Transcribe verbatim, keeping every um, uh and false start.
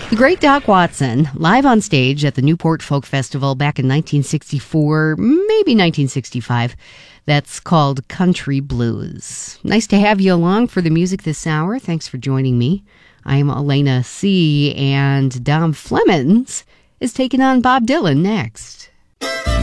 The great Doc Watson, live on stage at the Newport Folk Festival back in nineteen sixty-four, maybe nineteen sixty-five. That's called Country Blues. Nice to have you along for the music this hour. Thanks for joining me. I'm Elena C., and Dom Flemons is taking on Bob Dylan next.